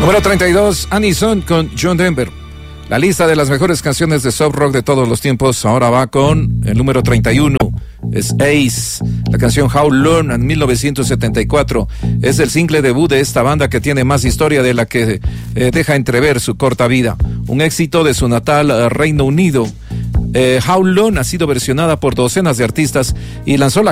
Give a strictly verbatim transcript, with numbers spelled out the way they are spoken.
Número treinta y dos, Anison con John Denver. La lista de las mejores canciones de soft rock de todos los tiempos ahora va con el número treinta y uno. Es Ace, la canción How Long en mil novecientos setenta y cuatro. Es el single debut de esta banda que tiene más historia de la que eh, deja entrever su corta vida. Un éxito de su natal eh, Reino Unido. Eh, How Long ha sido versionada por docenas de artistas y lanzó la